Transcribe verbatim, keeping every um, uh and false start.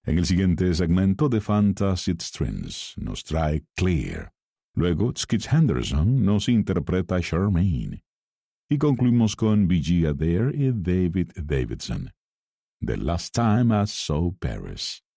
En el siguiente segmento de Fantasy Strings nos trae Clear. Luego Skitch Henderson nos interpreta Charmaine. Y concluimos con Vigia Adair y David Davidson. The Last Time I Saw Paris.